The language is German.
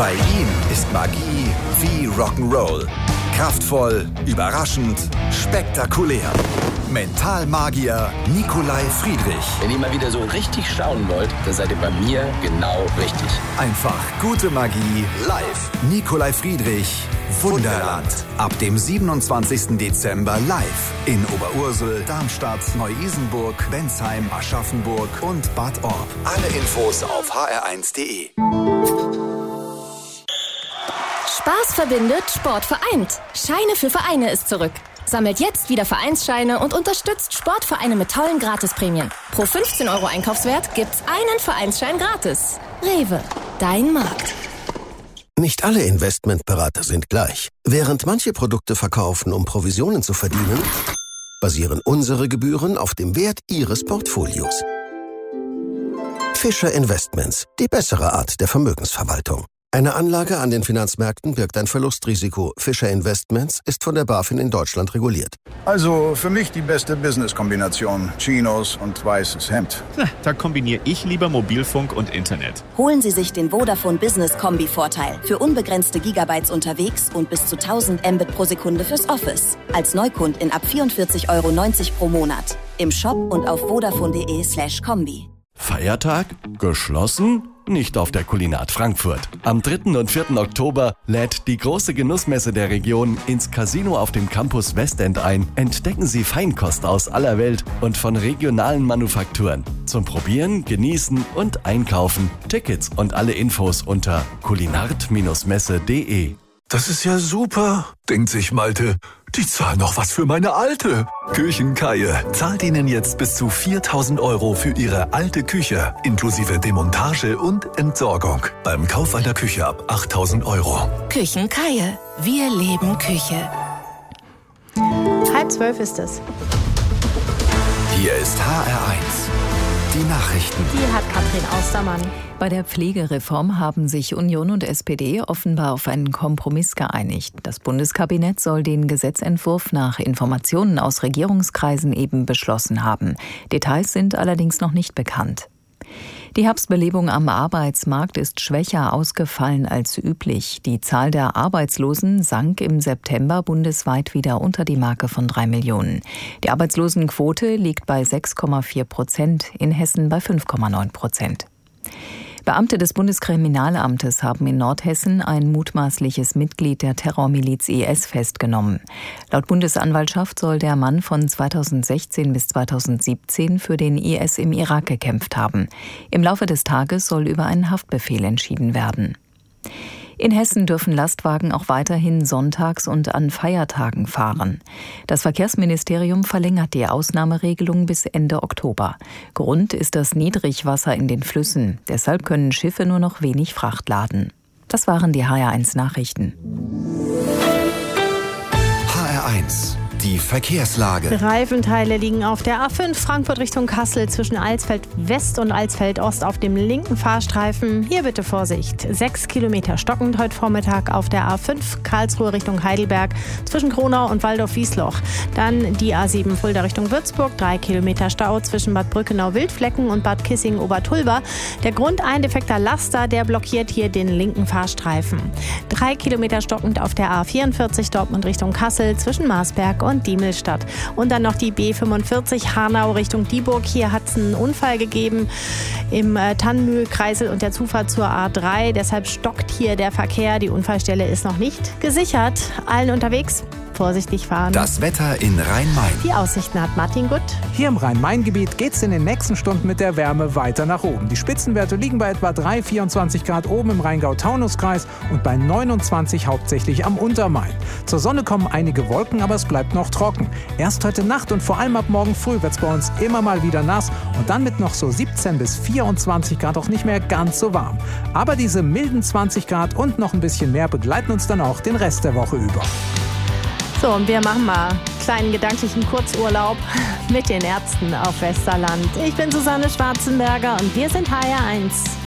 Bei ihm ist Magie wie Rock'n'Roll. Kraftvoll, überraschend, spektakulär. Mentalmagier Nikolai Friedrich. Wenn ihr mal wieder so richtig staunen wollt, dann seid ihr bei mir genau richtig. Einfach gute Magie live. Nikolai Friedrich, Wunderland. Ab dem 27. Dezember live in Oberursel, Darmstadt, Neu-Isenburg, Bensheim, Aschaffenburg und Bad Orb. Alle Infos auf hr1.de. Spaß verbindet, Sport vereint. Scheine für Vereine ist zurück. Sammelt jetzt wieder Vereinsscheine und unterstützt Sportvereine mit tollen Gratisprämien. Pro 15 € Einkaufswert gibt's einen Vereinsschein gratis. Rewe, dein Markt. Nicht alle Investmentberater sind gleich. Während manche Produkte verkaufen, um Provisionen zu verdienen, basieren unsere Gebühren auf dem Wert Ihres Portfolios. Fischer Investments, die bessere Art der Vermögensverwaltung. Eine Anlage an den Finanzmärkten birgt ein Verlustrisiko. Fischer Investments ist von der BaFin in Deutschland reguliert. Also für mich die beste Business-Kombination. Chinos und weißes Hemd. Da kombiniere ich lieber Mobilfunk und Internet. Holen Sie sich den Vodafone Business Kombi-Vorteil. Für unbegrenzte Gigabytes unterwegs und bis zu 1000 Mbit pro Sekunde fürs Office. Als Neukundin ab 44,90 € pro Monat. Im Shop und auf vodafone.de/kombi. Feiertag? Geschlossen? Nicht auf der Kulinat Frankfurt. Am 3. und 4. Oktober lädt die große Genussmesse der Region ins Casino auf dem Campus Westend ein. Entdecken Sie Feinkost aus aller Welt und von regionalen Manufakturen. Zum Probieren, Genießen und Einkaufen. Tickets und alle Infos unter kulinart-messe.de. Das ist ja super, denkt sich Malte. Die zahlen noch was für meine Alte. Küchenkaie zahlt Ihnen jetzt bis zu 4.000 € für Ihre alte Küche, inklusive Demontage und Entsorgung. Beim Kauf einer Küche ab 8.000 €. Küchenkaie. Wir leben Küche. 11:30 ist es. Hier ist HR1. Die Nachrichten. Die hat Katrin Austermann. Bei der Pflegereform haben sich Union und SPD offenbar auf einen Kompromiss geeinigt. Das Bundeskabinett soll den Gesetzentwurf nach Informationen aus Regierungskreisen eben beschlossen haben. Details sind allerdings noch nicht bekannt. Die Herbstbelebung am Arbeitsmarkt ist schwächer ausgefallen als üblich. Die Zahl der Arbeitslosen sank im September bundesweit wieder unter die Marke von 3 Millionen. Die Arbeitslosenquote liegt bei 6,4%, in Hessen bei 5,9%. Beamte des Bundeskriminalamtes haben in Nordhessen ein mutmaßliches Mitglied der Terrormiliz IS festgenommen. Laut Bundesanwaltschaft soll der Mann von 2016 bis 2017 für den IS im Irak gekämpft haben. Im Laufe des Tages soll über einen Haftbefehl entschieden werden. In Hessen dürfen Lastwagen auch weiterhin sonntags und an Feiertagen fahren. Das Verkehrsministerium verlängert die Ausnahmeregelung bis Ende Oktober. Grund ist das Niedrigwasser in den Flüssen. Deshalb können Schiffe nur noch wenig Fracht laden. Das waren die HR1 Nachrichten. HR1. Die Verkehrslage. Reifenteile liegen auf der A5 Frankfurt Richtung Kassel zwischen Alsfeld West und Alsfeld Ost auf dem linken Fahrstreifen. Hier bitte Vorsicht. 6 Kilometer stockend heute Vormittag auf der A5 Karlsruhe Richtung Heidelberg zwischen Kronau und Waldorf-Wiesloch. Dann die A7 Fulda Richtung Würzburg. 3 Kilometer Stau zwischen Bad Brückenau-Wildflecken und Bad Kissing-Obertulba. Der Grund ein defekter Laster, der blockiert hier den linken Fahrstreifen. 3 Kilometer stockend auf der A44 Dortmund Richtung Kassel zwischen Marsberg und Diemelstadt. Und dann noch die B45 Hanau Richtung Dieburg. Hier hat es einen Unfall gegeben im Tannenmühlkreisel und der Zufahrt zur A3. Deshalb stockt hier der Verkehr. Die Unfallstelle ist noch nicht gesichert. Allen unterwegs vorsichtig fahren. Das Wetter in Rhein-Main. Die Aussichten hat Martin Gutt. Hier im Rhein-Main-Gebiet geht es in den nächsten Stunden mit der Wärme weiter nach oben. Die Spitzenwerte liegen bei etwa 24 Grad oben im Rheingau-Taunus-Kreis und bei 29 hauptsächlich am Untermain. Zur Sonne kommen einige Wolken, aber es bleibt noch trocken. Erst heute Nacht und vor allem ab morgen früh wird es bei uns immer mal wieder nass und dann mit noch so 17 bis 24 Grad auch nicht mehr ganz so warm. Aber diese milden 20 Grad und noch ein bisschen mehr begleiten uns dann auch den Rest der Woche über. So, und wir machen mal einen kleinen gedanklichen Kurzurlaub mit den Ärzten auf Westerland. Ich bin Susanne Schwarzenberger und wir sind HR1.